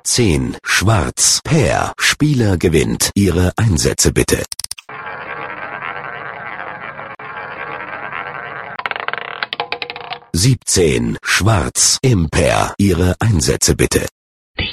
10 Schwarz, Pair, Spieler gewinnt. Ihre Einsätze bitte. 17 Schwarz, Impair, Ihre Einsätze bitte.